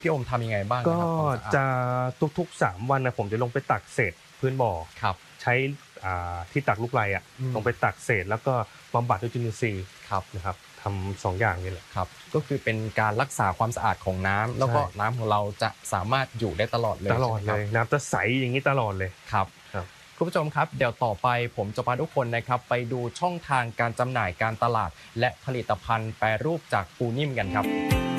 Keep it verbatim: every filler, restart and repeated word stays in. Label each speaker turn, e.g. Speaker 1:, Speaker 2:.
Speaker 1: พี่โอมทำยังไงบ้าง
Speaker 2: ก็
Speaker 1: นะครับความสะอาด
Speaker 2: จะทุกๆสามวันนะผมจะลงไปตักเศษพื้นบ่อ
Speaker 1: ครับ
Speaker 2: ใช้อ่าที่ตักลูกไรอะ
Speaker 1: อืม
Speaker 2: ลงไปตักเศษแล้วก็บำบัดด้วยจุลินทรีย์
Speaker 1: ครับ
Speaker 2: นะครับทำสองอย่างนี่แหละ
Speaker 1: ครับก็คือเป็นการรักษาความสะอาดของน้ำแล้วก็
Speaker 2: ใช่
Speaker 1: น้ำของเราจะสามารถอยู่ได้ตลอดเลย
Speaker 2: ตลอด
Speaker 1: ใช่ไหมครับ
Speaker 2: เลยน้ำจะใสอย่างนี้ตลอดเลย
Speaker 1: ครับ
Speaker 2: ครับ
Speaker 1: คุณผู้ชมครับเดี๋ยวต่อไปผมจะพาทุกคนนะครับไปดูช่องทางการจำหน่ายการตลาดและผลิตภัณฑ์แปรรูปจากปูนิ่มกันครับ